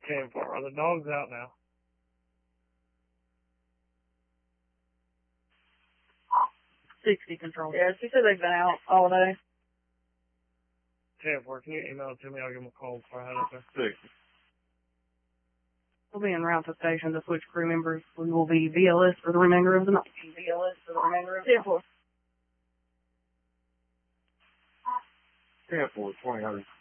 10-4. Are the dogs out now? $60 control. Yeah, she said they've been out all day. 10-4. Can you email it to me? I'll give them a call before I head up there. 60. We'll be en route to station to switch crew members. We will be VLS for the remainder of the night. VLS for the remainder of the night. 10-4, 2000.